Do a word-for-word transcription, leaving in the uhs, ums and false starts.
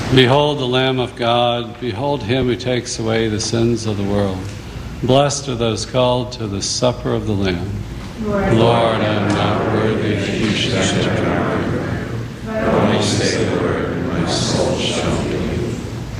Behold the Lamb of God, behold him who takes away the sins of the world. Blessed are those called to the supper of the Lamb. Lord, Lord, I am not worthy that you should enter.